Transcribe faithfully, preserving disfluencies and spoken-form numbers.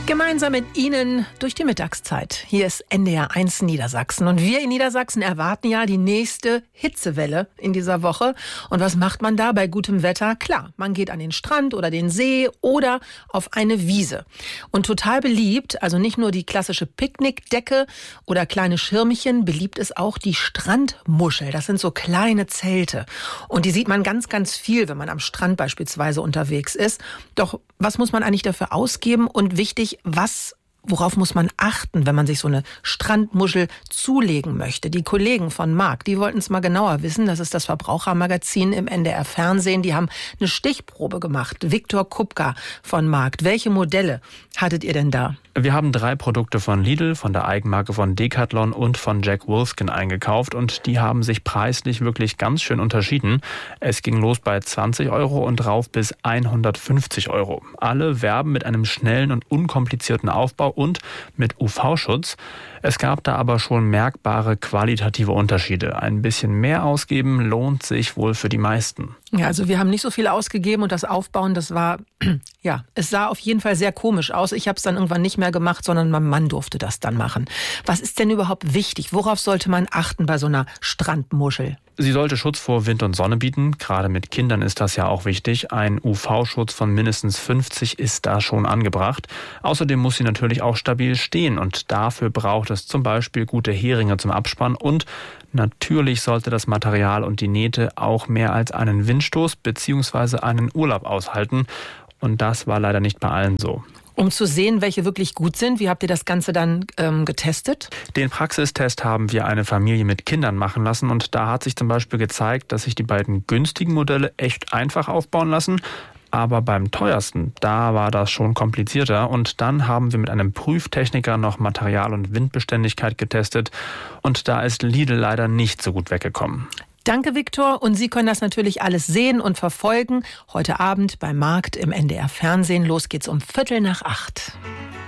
Gemeinsam mit Ihnen durch die Mittagszeit. Hier ist N D R eins Niedersachsen. Und wir in Niedersachsen erwarten ja die nächste Hitzewelle in dieser Woche. Und was macht man da bei gutem Wetter? Klar, man geht an den Strand oder den See oder auf eine Wiese. Und total beliebt, also nicht nur die klassische Picknickdecke oder kleine Schirmchen, beliebt ist auch die Strandmuschel. Das sind so kleine Zelte. Und die sieht man ganz, ganz viel, wenn man am Strand beispielsweise unterwegs ist. Doch was muss man eigentlich dafür ausgeben? Und wichtig, was, worauf muss man achten, wenn man sich so eine Strandmuschel zulegen möchte? Die Kollegen von Markt, die wollten es mal genauer wissen. Das ist das Verbrauchermagazin im N D R Fernsehen. Die haben eine Stichprobe gemacht. Viktor Kupka von Markt. Welche Modelle hattet ihr denn da? Wir haben drei Produkte von Lidl, von der Eigenmarke von Decathlon und von Jack Wolfskin eingekauft und die haben sich preislich wirklich ganz schön unterschieden. Es ging los bei zwanzig Euro und rauf bis hundertfünfzig Euro. Alle werben mit einem schnellen und unkomplizierten Aufbau und mit U V-Schutz. Es gab da aber schon merkbare qualitative Unterschiede. Ein bisschen mehr ausgeben lohnt sich wohl für die meisten. Ja, also wir haben nicht so viel ausgegeben und das Aufbauen, das war, ja, es sah auf jeden Fall sehr komisch aus. Ich habe es dann irgendwann nicht mehr gemacht, sondern mein Mann durfte das dann machen. Was ist denn überhaupt wichtig? Worauf sollte man achten bei so einer Strandmuschel? Sie sollte Schutz vor Wind und Sonne bieten. Gerade mit Kindern ist das ja auch wichtig. Ein U V-Schutz von mindestens fünfzig ist da schon angebracht. Außerdem muss sie natürlich auch stabil stehen und dafür braucht es zum Beispiel gute Heringe zum Abspannen und natürlich sollte das Material und die Nähte auch mehr als einen Windstoß bzw. einen Urlaub aushalten. Und das war leider nicht bei allen so. Um zu sehen, welche wirklich gut sind, wie habt ihr das Ganze dann ähm, getestet? Den Praxistest haben wir eine Familie mit Kindern machen lassen und da hat sich zum Beispiel gezeigt, dass sich die beiden günstigen Modelle echt einfach aufbauen lassen. Aber beim teuersten, da war das schon komplizierter. Und dann haben wir mit einem Prüftechniker noch Material- und Windbeständigkeit getestet. Und da ist Lidl leider nicht so gut weggekommen. Danke, Viktor. Und Sie können das natürlich alles sehen und verfolgen. Heute Abend beim Markt im N D R Fernsehen. Los geht's um Viertel nach acht.